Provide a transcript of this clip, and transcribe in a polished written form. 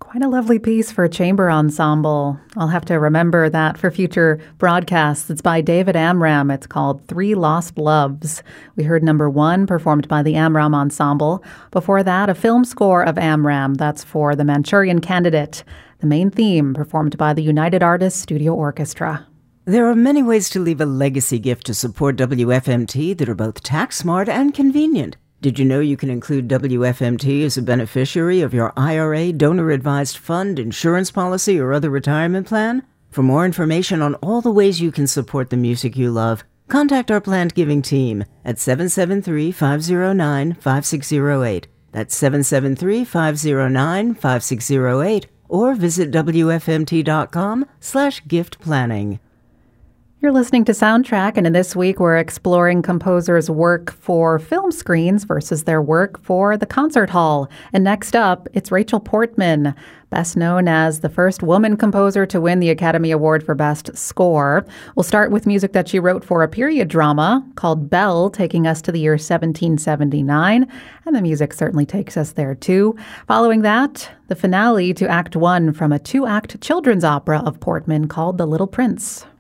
Quite a lovely piece for a chamber ensemble. I'll have to remember that for future broadcasts. It's by David Amram. It's called Three Lost Loves. We heard number one performed by the Amram Ensemble. Before that, a film score of Amram. That's for The Manchurian Candidate. The main theme performed by the United Artists Studio Orchestra. There are many ways to leave a legacy gift to support WFMT that are both tax smart and convenient. Did you know you can include WFMT as a beneficiary of your IRA, donor-advised fund, insurance policy, or other retirement plan? For more information on all the ways you can support the music you love, contact our planned giving team at 773-509-5608. That's 773-509-5608, or visit WFMT.com/gift planning. You're listening to Soundtrack, and in this week we're exploring composers' work for film screens versus their work for the concert hall. And next up, it's Rachel Portman, best known as the first woman composer to win the Academy Award for Best Score. We'll start with music that she wrote for a period drama called Belle, taking us to the year 1779, and the music certainly takes us there too. Following that, the finale to Act 1 from a two-act children's opera of Portman called The Little Prince.